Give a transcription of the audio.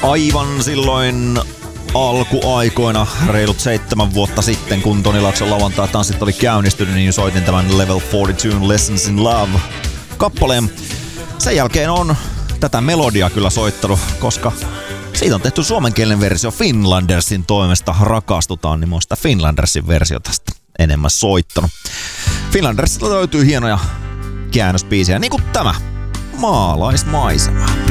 Aivan silloin alkuaikoina, reilut 7 vuotta sitten, kun Toni Laakson lauantai-tanssit oli käynnistynyt, niin soitin tämän Level 42 Lessons in Love -kappaleen. Sen jälkeen on tätä melodiaa kyllä soittanut, koska siitä on tehty suomenkielinen versio Finlandersin toimesta. Rakastutaan, niin mä oon sitä Finlandersin versiota enemmän soittanut. Finlandersista löytyy hienoja käännösbiisejä, niin kuin tämä Maalaismaisema.